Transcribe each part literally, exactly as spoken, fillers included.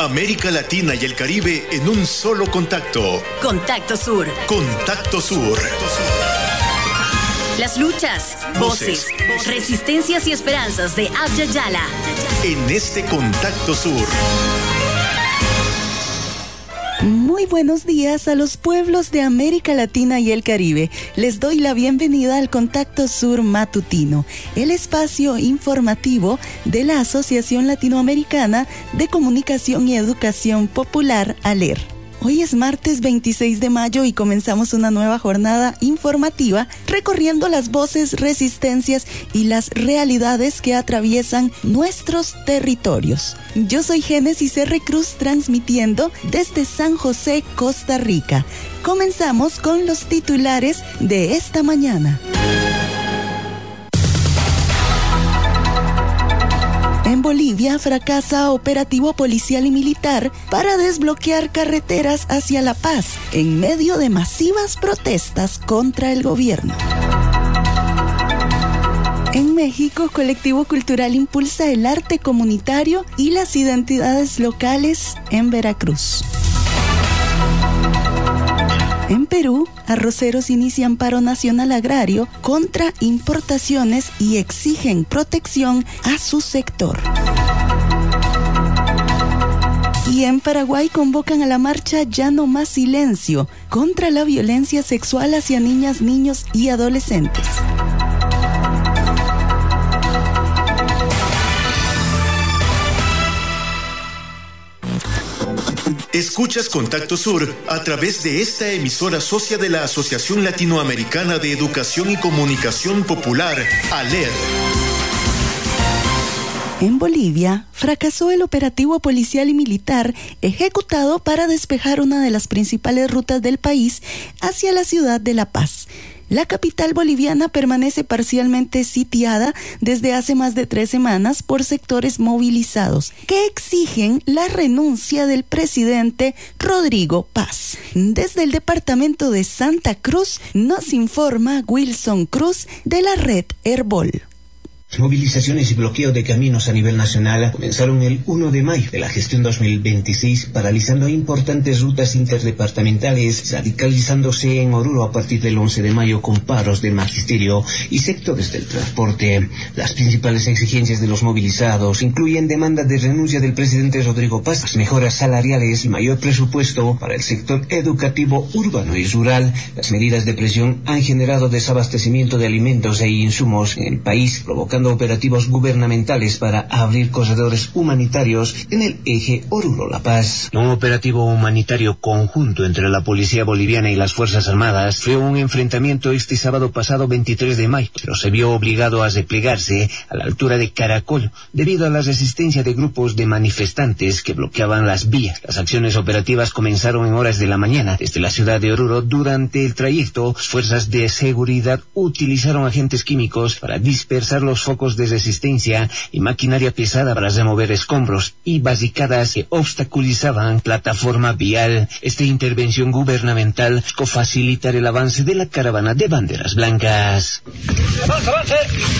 América Latina y el Caribe en un solo contacto. Contacto Sur. Contacto Sur. Las luchas, voces, voces, resistencias y esperanzas de Abya Yala. En este Contacto Sur. Muy buenos días a los pueblos de América Latina y el Caribe. Les doy la bienvenida al Contacto Sur Matutino, el espacio informativo de la Asociación Latinoamericana de Comunicación y Educación Popular, ALER. Hoy es martes veintiséis de mayo y comenzamos una nueva jornada informativa recorriendo las voces, resistencias y las realidades que atraviesan nuestros territorios. Yo soy Génesis R. Cruz, transmitiendo desde San José, Costa Rica. Comenzamos con los titulares de esta mañana. En Bolivia fracasa operativo policial y militar para desbloquear carreteras hacia La Paz en medio de masivas protestas contra el gobierno. En México, colectivo cultural impulsa el arte comunitario y las identidades locales en Veracruz. En Perú, arroceros inician paro nacional agrario contra importaciones y exigen protección a su sector. Y en Paraguay convocan a la marcha Ya no más silencio contra la violencia sexual hacia niñas, niños y adolescentes. Escuchas Contacto Sur a través de esta emisora socia de la Asociación Latinoamericana de Educación y Comunicación Popular, ALER. En Bolivia, fracasó el operativo policial y militar ejecutado para despejar una de las principales rutas del país hacia la ciudad de La Paz. La capital boliviana permanece parcialmente sitiada desde hace más de tres semanas por sectores movilizados que exigen la renuncia del presidente Rodrigo Paz. Desde el departamento de Santa Cruz nos informa Wilson Cruz de la red Herbol. Movilizaciones y bloqueo de caminos a nivel nacional comenzaron el primero de mayo de la gestión dos mil veintiséis, paralizando importantes rutas interdepartamentales, radicalizándose en Oruro a partir del once de mayo con paros del magisterio y sectores del transporte. Las principales exigencias de los movilizados incluyen demanda de renuncia del presidente Rodrigo Paz, mejoras salariales y mayor presupuesto para el sector educativo urbano y rural. Las medidas de presión han generado desabastecimiento de alimentos e insumos en el país, provocando operativos gubernamentales para abrir corredores humanitarios en el eje Oruro-La Paz. Un operativo humanitario conjunto entre la policía boliviana y las Fuerzas Armadas fue un enfrentamiento este sábado pasado veintitrés de mayo, pero se vio obligado a replegarse a la altura de Caracol debido a la resistencia de grupos de manifestantes que bloqueaban las vías. Las acciones operativas comenzaron en horas de la mañana desde la ciudad de Oruro. Durante el trayecto, fuerzas de seguridad utilizaron agentes químicos para dispersar los focos de resistencia y maquinaria pesada para remover escombros y barricadas que obstaculizaban plataforma vial. Esta intervención gubernamental buscó facilitar el avance de la caravana de banderas blancas. ¡Avance, avance!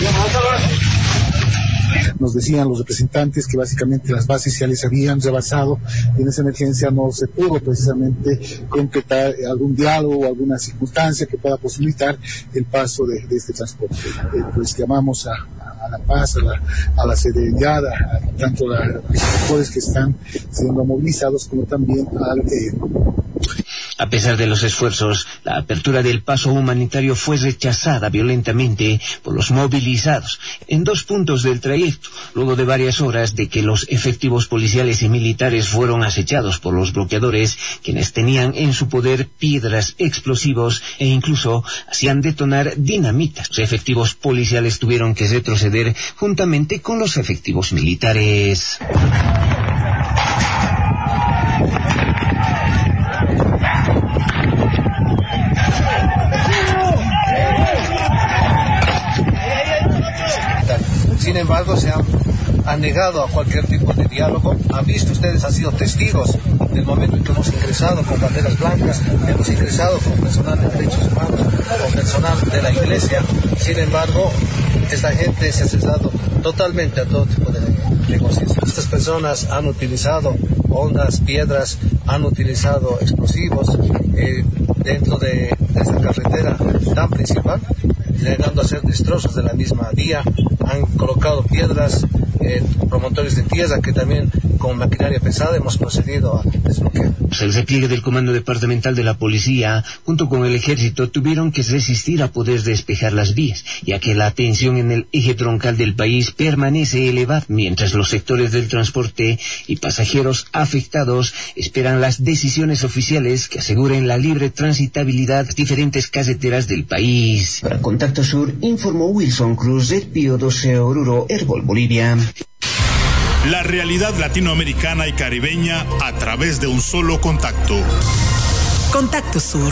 Nos decían los representantes que básicamente las bases ya les habían rebasado y en esa emergencia no se pudo precisamente concretar algún diálogo o alguna circunstancia que pueda posibilitar el paso de, de este transporte. Eh, pues llamamos a, a La Paz, a la, a la serenidad, a, a tanto a los sectores que están siendo movilizados como también al... Eh, A pesar de los esfuerzos, la apertura del paso humanitario fue rechazada violentamente por los movilizados en dos puntos del trayecto, luego de varias horas de que los efectivos policiales y militares fueron acechados por los bloqueadores, quienes tenían en su poder piedras, explosivos e incluso hacían detonar dinamita. Los efectivos policiales tuvieron que retroceder juntamente con los efectivos militares. Sin embargo, se han, han negado a cualquier tipo de diálogo. Han visto ustedes, han sido testigos del momento en que hemos ingresado con banderas blancas, hemos ingresado con personal de derechos humanos, con personal de la iglesia. Sin embargo, esta gente se ha cesado totalmente a todo tipo de diálogo. negocios. Estas personas han utilizado ondas, piedras, han utilizado explosivos eh, dentro de, de esta carretera tan principal, llegando a hacer destrozos de la misma vía. Han colocado piedras, eh, promontorios de tierra que también con maquinaria pesada hemos procedido a desbloquear. El repliegue del Comando Departamental de la Policía, junto con el Ejército, tuvieron que resistir a poder despejar las vías, ya que la tensión en el eje troncal del país permanece elevada, mientras los sectores del transporte y pasajeros afectados esperan las decisiones oficiales que aseguren la libre transitabilidad de diferentes carreteras del país. Para Contacto Sur, informó Wilson Cruz del Pío doce Oruro, Herbol, Bolivia. La realidad latinoamericana y caribeña a través de un solo contacto. Contacto Sur.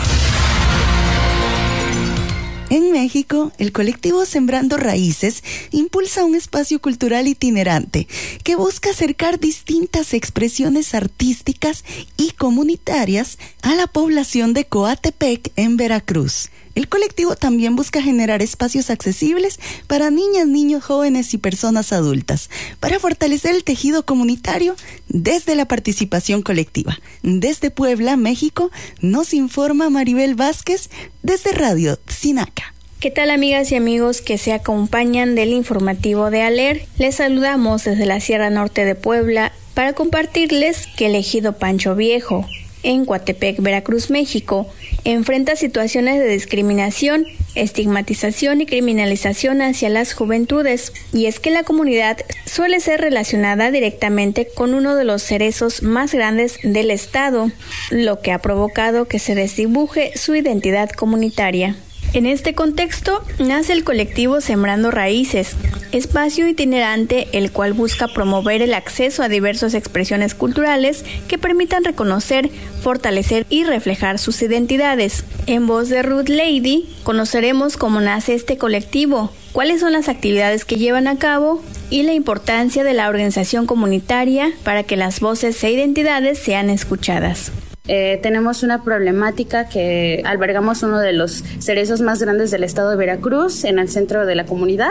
En México, el colectivo Sembrando Raíces impulsa un espacio cultural itinerante que busca acercar distintas expresiones artísticas y comunitarias a la población de Coatepec, en Veracruz. El colectivo también busca generar espacios accesibles para niñas, niños, jóvenes y personas adultas, para fortalecer el tejido comunitario desde la participación colectiva. Desde Puebla, México, nos informa Maribel Vázquez desde Radio Tzinaca. ¿Qué tal, amigas y amigos que se acompañan del informativo de ALER? Les saludamos desde la Sierra Norte de Puebla para compartirles que el ejido Pancho Viejo, en Coatepec, Veracruz, México, enfrenta situaciones de discriminación, estigmatización y criminalización hacia las juventudes, y es que la comunidad suele ser relacionada directamente con uno de los cerezos más grandes del estado, lo que ha provocado que se desdibuje su identidad comunitaria. En este contexto, nace el colectivo Sembrando Raíces, espacio itinerante el cual busca promover el acceso a diversas expresiones culturales que permitan reconocer, fortalecer y reflejar sus identidades. En voz de Ruth Lady, conoceremos cómo nace este colectivo, cuáles son las actividades que llevan a cabo y la importancia de la organización comunitaria para que las voces e identidades sean escuchadas. Eh, tenemos una problemática que albergamos uno de los cerezos más grandes del estado de Veracruz, en el centro de la comunidad,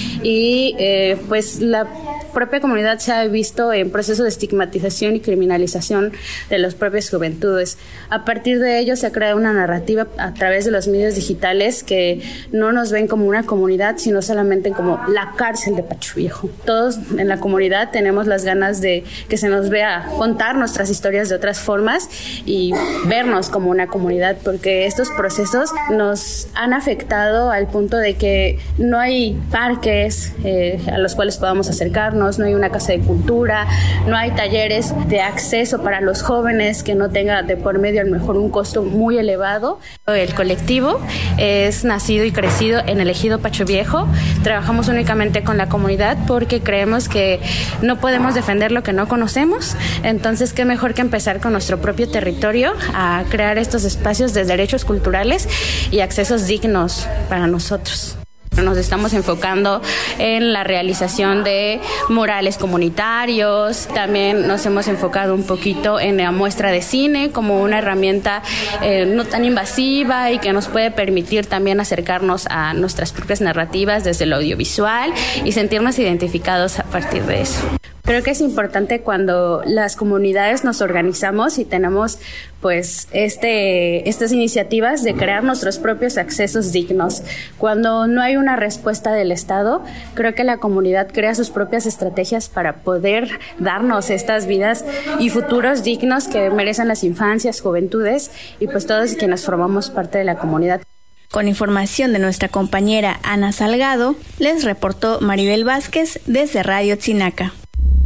y eh, pues la propia comunidad se ha visto en proceso de estigmatización y criminalización de las propias juventudes. A partir de ello se ha creado una narrativa a través de los medios digitales que no nos ven como una comunidad, sino solamente como la cárcel de Pancho Viejo. Todos en la comunidad tenemos las ganas de que se nos vea contar nuestras historias de otras formas y vernos como una comunidad, porque estos procesos nos han afectado al punto de que no hay parques eh, a los cuales podamos acercarnos, no hay una casa de cultura, no hay talleres de acceso para los jóvenes que no tenga de por medio a lo mejor un costo muy elevado. El colectivo es nacido y crecido en el ejido Pancho Viejo. Trabajamos únicamente con la comunidad porque creemos que no podemos defender lo que no conocemos, entonces qué mejor que empezar con nuestro propio territorio a crear estos espacios de derechos culturales y accesos dignos para nosotros. Nos estamos enfocando en la realización de murales comunitarios, también nos hemos enfocado un poquito en la muestra de cine como una herramienta eh, no tan invasiva y que nos puede permitir también acercarnos a nuestras propias narrativas desde lo audiovisual y sentirnos identificados a partir de eso. Creo que es importante cuando las comunidades nos organizamos y tenemos pues este estas iniciativas de crear nuestros propios accesos dignos. Cuando no hay una respuesta del Estado, creo que la comunidad crea sus propias estrategias para poder darnos estas vidas y futuros dignos que merecen las infancias, juventudes y pues todos quienes formamos parte de la comunidad. Con información de nuestra compañera Ana Salgado, les reportó Maribel Vázquez desde Radio Tzinaca.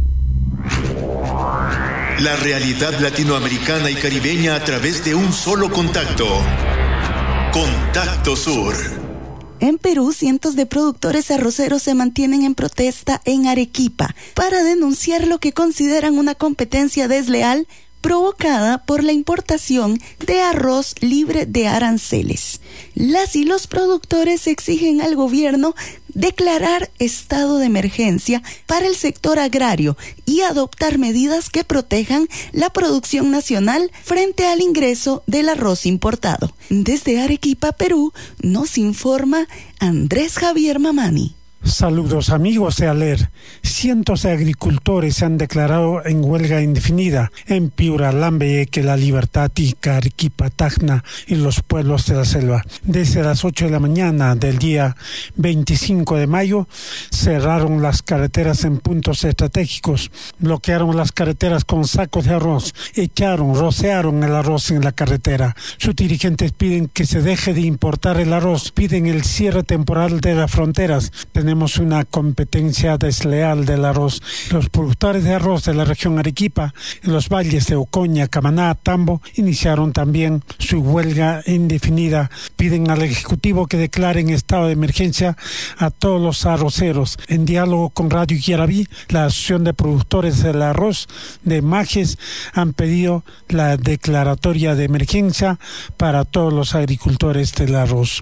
La realidad latinoamericana y caribeña a través de un solo contacto. Contacto Sur. En Perú, cientos de productores arroceros se mantienen en protesta en Arequipa para denunciar lo que consideran una competencia desleal provocada por la importación de arroz libre de aranceles. Las y los productores exigen al gobierno declarar estado de emergencia para el sector agrario y adoptar medidas que protejan la producción nacional frente al ingreso del arroz importado. Desde Arequipa, Perú, nos informa Andrés Javier Mamani. Saludos amigos de Aler. Cientos de agricultores se han declarado en huelga indefinida en Piura, Lambayeque, La Libertad, Ica, Arequipa, Tacna y los pueblos de la selva. Desde las ocho de la mañana del día veinticinco de mayo cerraron las carreteras en puntos estratégicos, bloquearon las carreteras con sacos de arroz, echaron, rociaron el arroz en la carretera. Sus dirigentes piden que se deje de importar el arroz, piden el cierre temporal de las fronteras. Tenemos una competencia desleal del arroz. Los productores de arroz de la región Arequipa, en los valles de Ocoña, Camaná, Tambo, iniciaron también su huelga indefinida. Piden al Ejecutivo que declare en estado de emergencia a todos los arroceros. En diálogo con Radio Yarabí, la Asociación de Productores del Arroz de Majes han pedido la declaratoria de emergencia para todos los agricultores del arroz.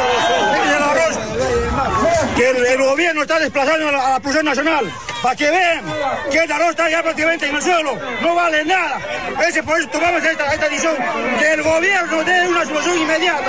Que el, el gobierno está desplazando a la, a la producción nacional, para que vean que el arroz está ya prácticamente en el suelo, no vale nada. Ese, por eso tomamos esta, esta decisión, que el gobierno dé una solución inmediata.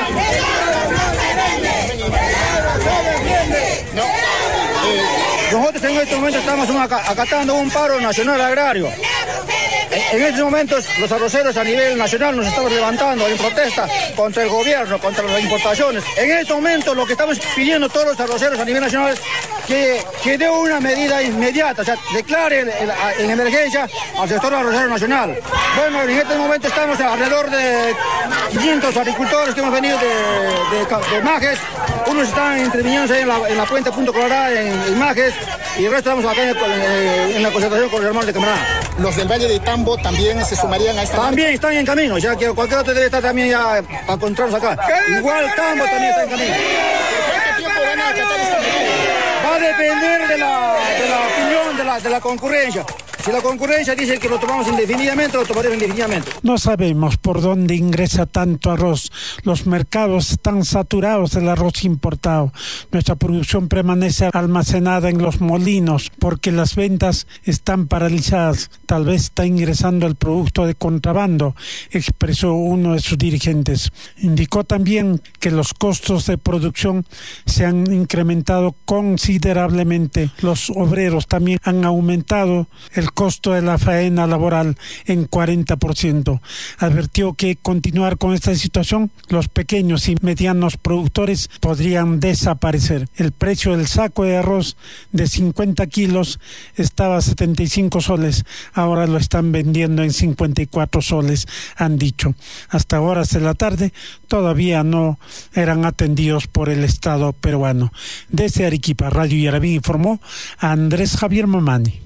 Nosotros en este momento estamos acatando un paro nacional agrario. En estos momentos los arroceros a nivel nacional nos estamos levantando en protesta contra el gobierno, contra las importaciones. En este momento lo que estamos pidiendo todos los arroceros a nivel nacional es que, que dé una medida inmediata, o sea, declare en, en emergencia al sector arrocero nacional. Bueno, en este momento estamos alrededor de quinientos agricultores que hemos venido de, de, de Majes. Unos están interviniendo en la, en la puente Punto Colorado en, en Majes y el resto estamos acá en, en, en la concentración con los hermanos de Camaná. Los del Valle de Tambo también se sumarían a esta También marcha. Están en camino, ya que cualquier otro debe estar también ya para encontrarnos acá. Igual Tambo también está en camino. ¿Cuánto tiempo van a acatar esta medida? Va a depender de la, de la opinión de la, de la concurrencia. Si la concurrencia dice que lo tomamos indefinidamente, lo tomaremos indefinidamente. No sabemos por dónde ingresa tanto arroz. Los mercados están saturados del arroz importado. Nuestra producción permanece almacenada en los molinos porque las ventas están paralizadas. Tal vez está ingresando el producto de contrabando, expresó uno de sus dirigentes. Indicó también que los costos de producción se han incrementado considerablemente. Los obreros también han aumentado el costo de la faena laboral en cuarenta por ciento. Advirtió que continuar con esta situación, los pequeños y medianos productores podrían desaparecer. El precio del saco de arroz de cincuenta kilos estaba a setenta y cinco soles, ahora lo están vendiendo en cincuenta y cuatro soles, han dicho. Hasta horas de la tarde todavía no eran atendidos por el Estado peruano. Desde Arequipa, Radio Yarabí informó a Andrés Javier Mamani.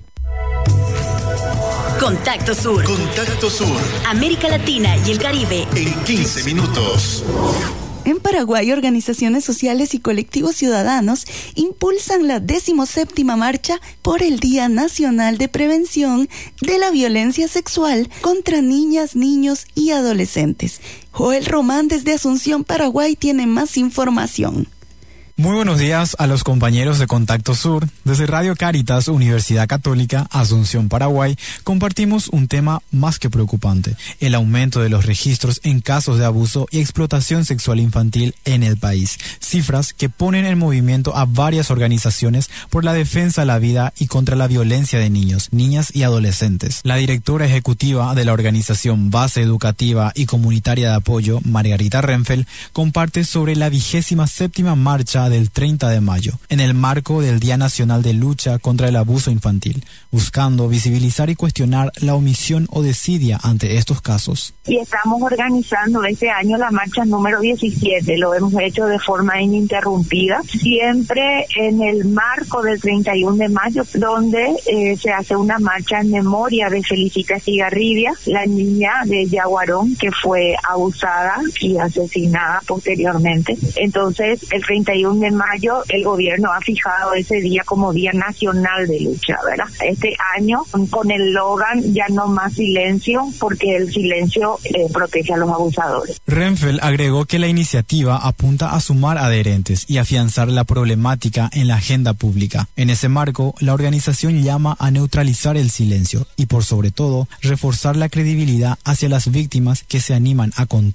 Contacto Sur. Contacto Sur. América Latina y el Caribe. En quince minutos. En Paraguay, organizaciones sociales y colectivos ciudadanos impulsan la decimoséptima marcha por el Día Nacional de Prevención de la Violencia Sexual contra niñas, niños y adolescentes. Joel Román desde Asunción, Paraguay, tiene más información. Muy buenos días a los compañeros de Contacto Sur. Desde Radio Cáritas, Universidad Católica, Asunción, Paraguay, compartimos un tema más que preocupante: el aumento de los registros en casos de abuso y explotación sexual infantil en el país. Cifras que ponen en movimiento a varias organizaciones por la defensa de la vida y contra la violencia de niños, niñas y adolescentes. La directora ejecutiva de la organización Base Educativa y Comunitaria de Apoyo, Margarita Renfel, comparte sobre la vigésima séptima marcha del treinta de mayo, en el marco del Día Nacional de Lucha contra el Abuso Infantil, buscando visibilizar y cuestionar la omisión o desidia ante estos casos. Y estamos organizando este año la marcha número diecisiete, lo hemos hecho de forma ininterrumpida, siempre en el marco del treinta y uno de mayo, donde eh, se hace una marcha en memoria de Felicita Estigarribia, la niña de Yaguarón que fue abusada y asesinada posteriormente. Entonces, el treinta y uno de mayo, el gobierno ha fijado ese día como Día Nacional de Lucha, ¿verdad? Este año, con el eslogan "Ya no más silencio", porque el silencio eh, protege a los abusadores. Renfel agregó que la iniciativa apunta a sumar adherentes y afianzar la problemática en la agenda pública. En ese marco, la organización llama a neutralizar el silencio y, por sobre todo, reforzar la credibilidad hacia las víctimas que se animan a contar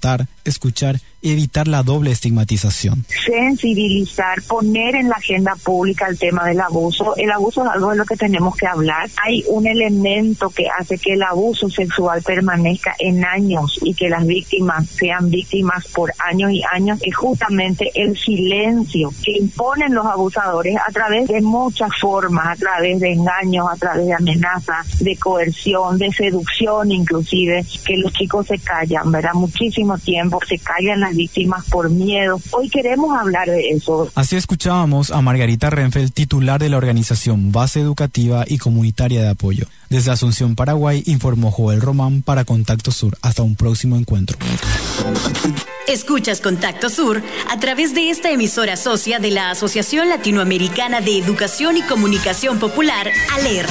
escuchar y evitar la doble estigmatización. Sensibilizar, poner en la agenda pública el tema del abuso. El abuso es algo de lo que tenemos que hablar. Hay un elemento que hace que el abuso sexual permanezca en años y que las víctimas sean víctimas por años y años, es justamente el silencio que imponen los abusadores a través de muchas formas, a través de engaños, a través de amenazas, de coerción, de seducción inclusive, que los chicos se callan, ¿verdad? Muchísimo tiempo se callan las víctimas por miedo. Hoy queremos hablar de eso. Así escuchábamos a Margarita Renfeld, titular de la organización Base Educativa y Comunitaria de Apoyo. Desde Asunción, Paraguay, informó Joel Román para Contacto Sur. Hasta un próximo encuentro. Escuchas Contacto Sur a través de esta emisora socia de la Asociación Latinoamericana de Educación y Comunicación Popular, ALER.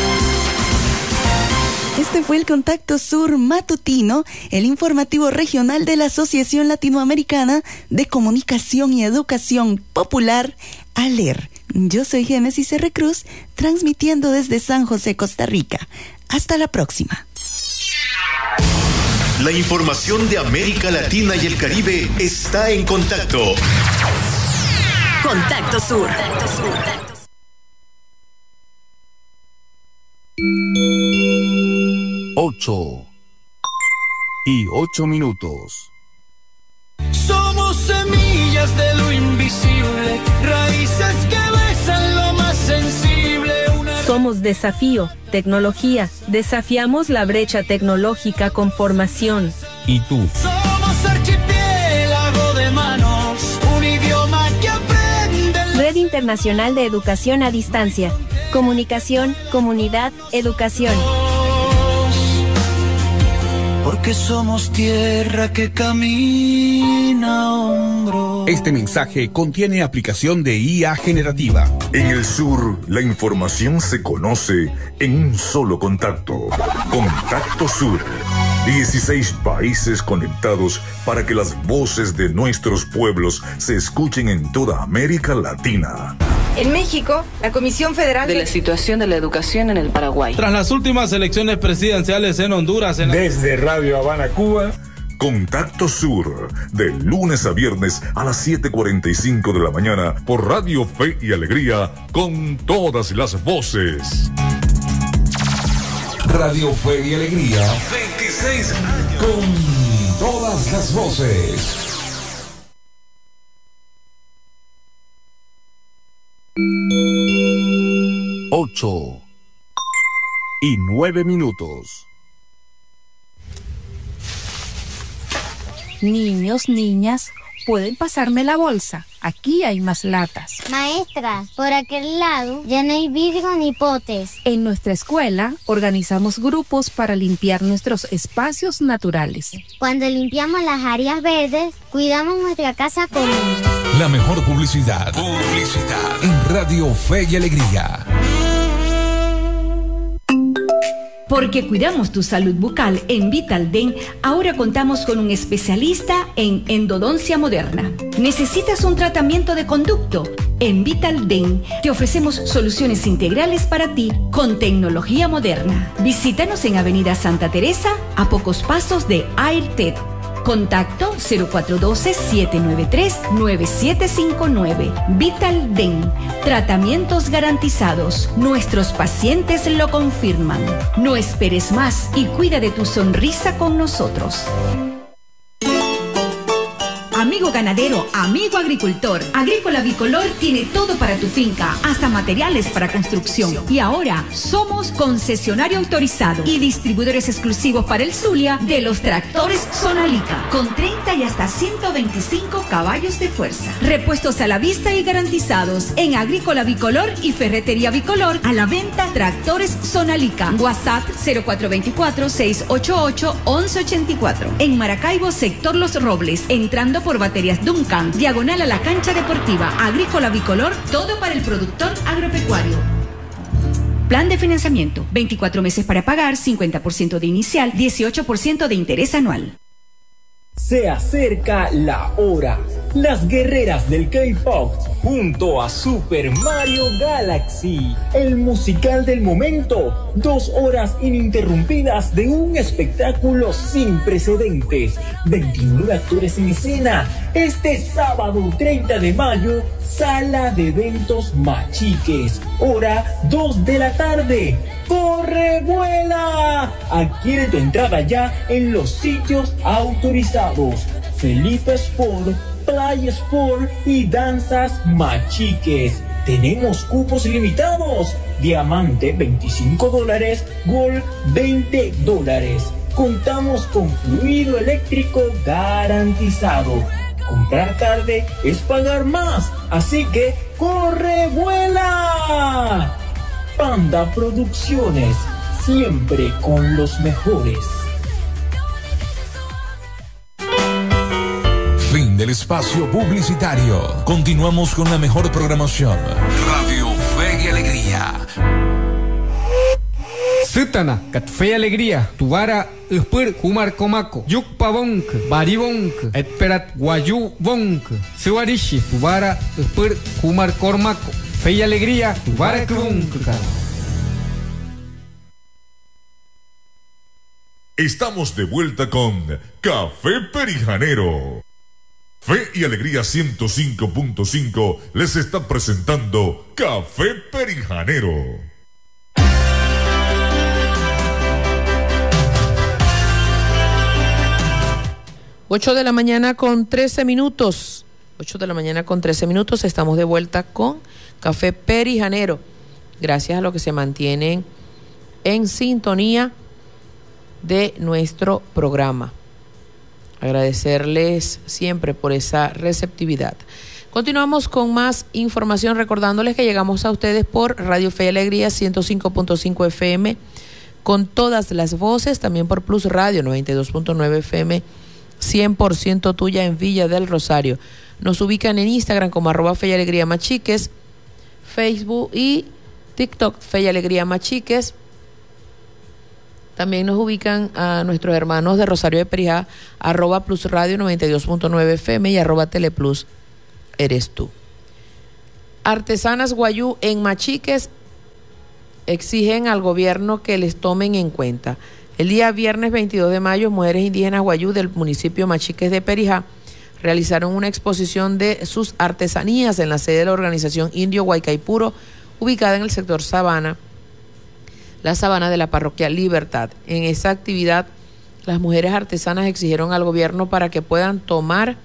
Este fue el Contacto Sur matutino, el informativo regional de la Asociación Latinoamericana de Comunicación y Educación Popular, ALER. Yo soy Génesis R. Cruz, transmitiendo desde San José, Costa Rica. Hasta la próxima. La información de América Latina y el Caribe está en Contacto. Contacto Sur. Contacto Sur. Ocho y ocho minutos. Somos semillas de lo invisible, raíces que besan lo más sensible. Una... Somos desafío, tecnología. Desafiamos la brecha tecnológica con formación. ¿Y tú? Somos archipiélago de manos, un idioma que aprende. Red Internacional de Educación a Distancia. Comunicación, comunidad, educación. Porque somos tierra que camina a hombros. Este mensaje contiene aplicación de I A generativa. En el sur, la información se conoce en un solo contacto. Contacto Sur. dieciséis países conectados para que las voces de nuestros pueblos se escuchen en toda América Latina. En México, la Comisión Federal de la Situación de la Educación en el Paraguay. Tras las últimas elecciones presidenciales en Honduras. En... Desde Radio Habana, Cuba. Contacto Sur, de lunes a viernes a las siete cuarenta y cinco de la mañana por Radio Fe y Alegría, con todas las voces. Radio Fe y Alegría. veintiséis años. Con todas las voces. Ocho y nueve minutos. Niños, niñas, ¿pueden pasarme la bolsa? Aquí hay más latas. Maestra, por aquel lado ya no hay vidrio ni potes. En nuestra escuela organizamos grupos para limpiar nuestros espacios naturales. Cuando limpiamos las áreas verdes, cuidamos nuestra casa común. La mejor publicidad. Publicidad. En Radio Fe y Alegría. Porque cuidamos tu salud bucal en Vitalden, ahora contamos con un especialista en endodoncia moderna. ¿Necesitas un tratamiento de conducto? En Vitalden te ofrecemos soluciones integrales para ti con tecnología moderna. Visítanos en Avenida Santa Teresa, a pocos pasos de AirTed. Contacto cero cuatro uno dos, siete nueve tres, nueve siete cinco nueve. Vitalden. Tratamientos garantizados. Nuestros pacientes lo confirman. No esperes más y cuida de tu sonrisa con nosotros. Amigo ganadero, amigo agricultor, Agrícola Bicolor tiene todo para tu finca, hasta materiales para construcción. Y ahora somos concesionario autorizado y distribuidores exclusivos para el Zulia de los tractores Sonalica, con treinta y hasta ciento veinticinco caballos de fuerza. Repuestos a la vista y garantizados en Agrícola Bicolor y Ferretería Bicolor, a la venta tractores Sonalica. WhatsApp cero cuatro dos cuatro, seis ocho ocho, once ochenta y cuatro. En Maracaibo, sector Los Robles, entrando por Baterías Duncan, diagonal a la cancha deportiva. Agrícola Bicolor, todo para el productor agropecuario. Plan de financiamiento, veinticuatro meses para pagar, cincuenta por ciento de inicial, dieciocho por ciento de interés anual. Se acerca la hora. Las guerreras del K-pop junto a Super Mario Galaxy, el musical del momento. Dos horas ininterrumpidas de un espectáculo sin precedentes. veintiuno actores en escena. Este sábado treinta de mayo, Sala de Eventos Machiques. Hora dos de la tarde. ¡Corre, vuela! Adquiere tu entrada ya en los sitios autorizados. Felipe Sport, Play Sport y Danzas Machiques. Tenemos cupos limitados. Diamante veinticinco dólares, Gold veinte dólares. Contamos con fluido eléctrico garantizado. Comprar tarde es pagar más. Así que ¡corre, vuela! Panda Producciones, siempre con los mejores. Fin del espacio publicitario. Continuamos con la mejor programación. Radio Fe y Alegría. Sutana, kat Fe y Alegría, Tuvara, Uspur, Kumar Komako, Yuk Pavonk, Baribonk, Etperat Guayu Bonk, Suarishi, Tuvara, Uspur, Kumar Kormako, Fe y Alegría, Tuvara Kubunk. Estamos de vuelta con Café Perijanero. Fe y Alegría ciento cinco punto cinco les está presentando Café Perijanero. ocho de la mañana con trece minutos. ocho de la mañana con trece minutos. Estamos de vuelta con Café Perijanero. Gracias a los que se mantienen en sintonía de nuestro programa. Agradecerles siempre por esa receptividad. Continuamos con más información, recordándoles que llegamos a ustedes por Radio Fe y Alegría ciento cinco punto cinco F M con todas las voces, también por Plus Radio noventa y dos punto nueve F M, cien por ciento tuya en Villa del Rosario. Nos ubican en Instagram como arroba Fe y Alegría Machiques, Facebook y TikTok Fe y Alegría Machiques. También nos ubican a nuestros hermanos de Rosario de Perijá, arroba Plus Radio noventa y dos punto nueve F M y arroba Teleplus eres tú. Artesanas Guayú en Machiques exigen al gobierno que les tomen en cuenta. El día viernes veintidós de mayo, mujeres indígenas Guayú del municipio Machiques de Perijá realizaron una exposición de sus artesanías en la sede de la organización Indio Guaycaipuro, ubicada en el sector Sabana, la Sabana de la parroquia Libertad. En esa actividad, las mujeres artesanas exigieron al gobierno para que puedan tomar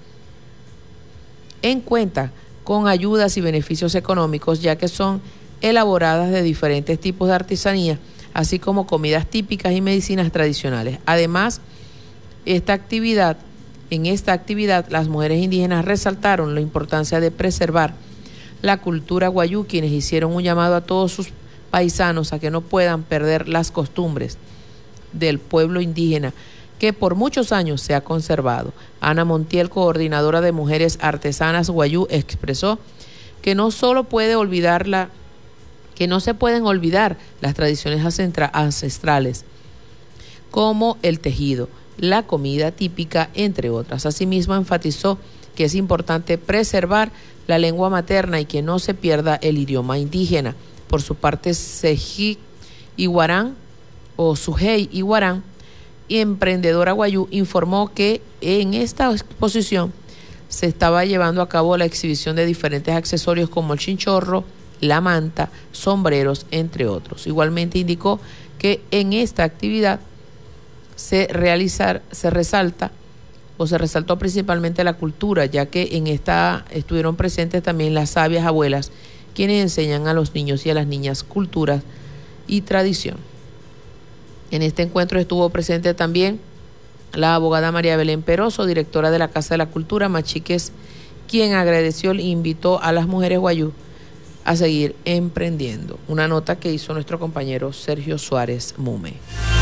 en cuenta con ayudas y beneficios económicos, ya que son elaboradas de diferentes tipos de artesanía, así como comidas típicas y medicinas tradicionales. Además, esta actividad, en esta actividad, las mujeres indígenas resaltaron la importancia de preservar la cultura guayú, quienes hicieron un llamado a todos sus paisanos a que no puedan perder las costumbres del pueblo indígena que por muchos años se ha conservado. Ana Montiel, coordinadora de Mujeres Artesanas Guayú, expresó que no solo puede olvidarla, que no se pueden olvidar las tradiciones ancestrales como el tejido, la comida típica, entre otras. Asimismo, enfatizó que es importante preservar la lengua materna y que no se pierda el idioma indígena. Por su parte, Seji Iguarán o Sujei Iguarán, emprendedora guayú, informó que en esta exposición se estaba llevando a cabo la exhibición de diferentes accesorios como el chinchorro, la manta, sombreros, entre otros. Igualmente indicó que en esta actividad se realizar, se resalta o se resaltó principalmente la cultura, ya que en esta estuvieron presentes también las sabias abuelas, quienes enseñan a los niños y a las niñas cultura y tradición. En este encuentro estuvo presente también la abogada María Belén Peroso, directora de la Casa de la Cultura Machiques, quien agradeció e invitó a las mujeres guayú a seguir emprendiendo. Una nota que hizo nuestro compañero Sergio Suárez Mume.